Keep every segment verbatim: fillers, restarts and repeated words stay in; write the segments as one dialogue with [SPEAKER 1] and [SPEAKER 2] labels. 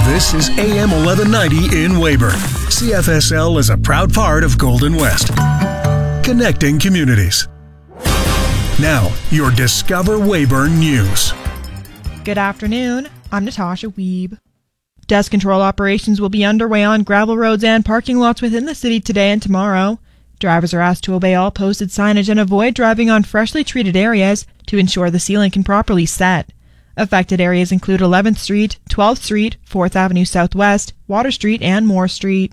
[SPEAKER 1] This is A M eleven ninety in Weyburn. C F S L is a proud part of Golden West. Connecting communities. Now, your Discover Weyburn News.
[SPEAKER 2] Good afternoon. I'm Natasha Wiebe. Dust control operations will be underway on gravel roads and parking lots within the city today and tomorrow. Drivers are asked to obey all posted signage and avoid driving on freshly treated areas to ensure the sealing can properly set. Affected areas include eleventh Street, twelfth Street, fourth Avenue Southwest, Water Street, and Moore Street.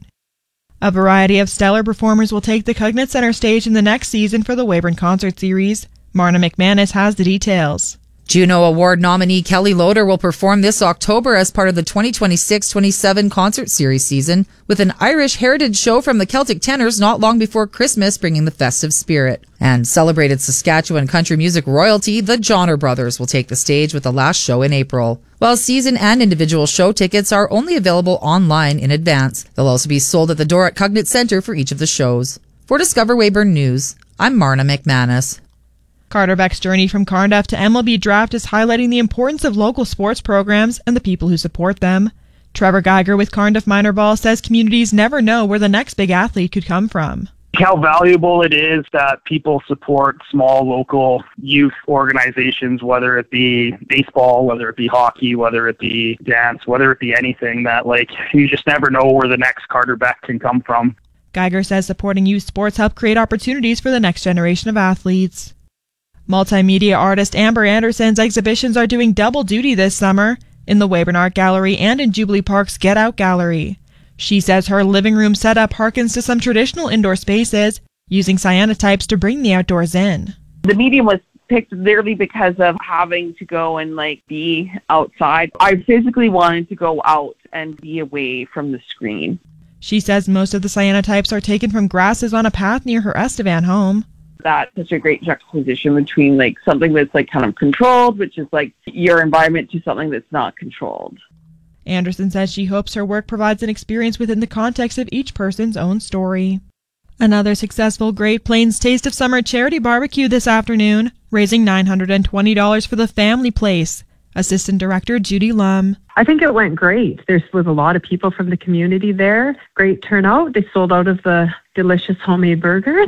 [SPEAKER 2] A variety of stellar performers will take the Cognite Center stage in the next season for the Weyburn Concert Series. Marna McManus has the details.
[SPEAKER 3] Juno Award nominee Kelly Loader will perform this October as part of the twenty twenty-six twenty-seven Concert Series season with an Irish heritage show from the Celtic Tenors not long before Christmas, bringing the festive spirit. And celebrated Saskatchewan country music royalty, the Johnner Brothers, will take the stage with the last show in April. While season and individual show tickets are only available online in advance, they'll also be sold at the door at Cognite Center for each of the shows. For Discover Weyburn News, I'm Marna McManus.
[SPEAKER 2] Carter Beck's journey from Cardiff to M L B draft is highlighting the importance of local sports programs and the people who support them. Trevor Geiger with Cardiff Minor Ball says communities never know where the next big athlete could come from.
[SPEAKER 4] How valuable it is that people support small local youth organizations, whether it be baseball, whether it be hockey, whether it be dance, whether it be anything, that like you just never know where the next Carter Beck can come from.
[SPEAKER 2] Geiger says supporting youth sports help create opportunities for the next generation of athletes. Multimedia artist Amber Anderson's exhibitions are doing double duty this summer in the Weyburn Art Gallery and in Jubilee Park's Get Out Gallery. She says her living room setup harkens to some traditional indoor spaces, using cyanotypes to bring the outdoors in.
[SPEAKER 5] The medium was picked literally because of having to go and like be outside. I physically wanted to go out and be away from the screen.
[SPEAKER 2] She says most of the cyanotypes are taken from grasses on a path near her Estevan home.
[SPEAKER 5] That's such a great juxtaposition between like something that's like kind of controlled, which is like your environment, to something that's not controlled.
[SPEAKER 2] Anderson says she hopes her work provides an experience within the context of each person's own story. Another successful Great Plains Taste of Summer charity barbecue this afternoon, raising nine hundred twenty dollars for the Family Place. Assistant Director Judy Lum.
[SPEAKER 6] I think it went great. There was a lot of people from the community there. Great turnout. They sold out of the delicious homemade burgers.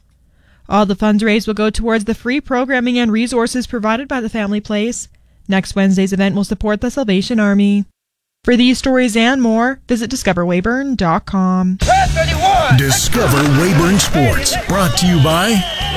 [SPEAKER 2] All the funds raised will go towards the free programming and resources provided by the Family Place. Next Wednesday's event will support the Salvation Army. For these stories and more, visit discover weyburn dot com.
[SPEAKER 1] Discover Weyburn Sports, brought to you by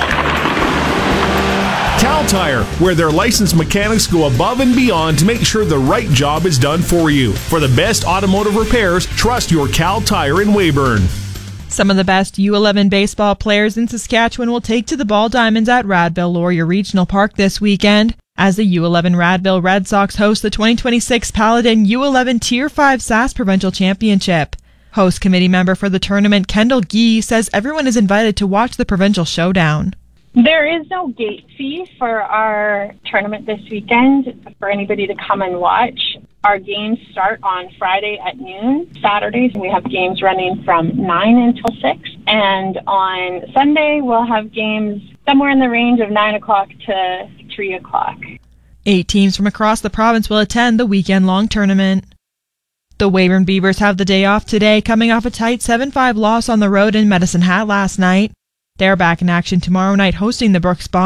[SPEAKER 7] Cal Tire, where their licensed mechanics go above and beyond to make sure the right job is done for you. For the best automotive repairs, trust your Cal Tire in Weyburn.
[SPEAKER 2] Some of the best U eleven baseball players in Saskatchewan will take to the Ball Diamonds at Radville Laurier Regional Park this weekend as the U eleven Radville Red Sox host the twenty twenty-six Paladin U eleven Tier five S A S Provincial Championship. Host committee member for the tournament, Kendall Gee, says everyone is invited to watch the provincial showdown.
[SPEAKER 8] There is no gate fee for our tournament this weekend for anybody to come and watch. Our games start on Friday at noon. Saturdays, we have games running from nine until six. And on Sunday, we'll have games somewhere in the range of nine o'clock to three o'clock.
[SPEAKER 2] Eight teams from across the province will attend the weekend-long tournament. The Weyburn Beavers have the day off today, coming off a tight seven five loss on the road in Medicine Hat last night. They're back in action tomorrow night hosting the Brooks Bonds.